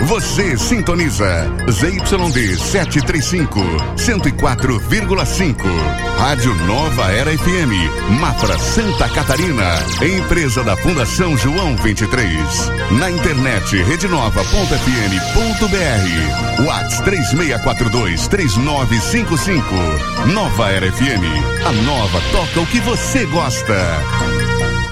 Você sintoniza ZYD 735, 104,5. Rádio Nova Era FM, Mafra, Santa Catarina. Empresa da Fundação João 23. Na internet redenova.fm.br. WhatsApp 3642-3955. Nova Era FM. A nova toca o que você gosta.